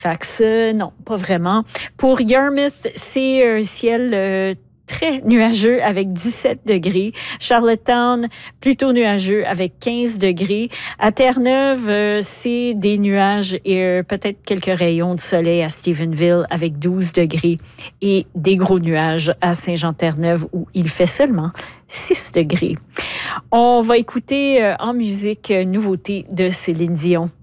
Non, pas vraiment. Pour Yarmouth, c'est un ciel très nuageux avec 17 degrés. Charlottetown, plutôt nuageux avec 15 degrés. À Terre-Neuve, c'est des nuages et peut-être quelques rayons de soleil à Stephenville avec 12 degrés et des gros nuages à Saint-Jean-Terre-Neuve où il fait seulement 6 degrés. On va écouter en musique Nouveauté de Céline Dion.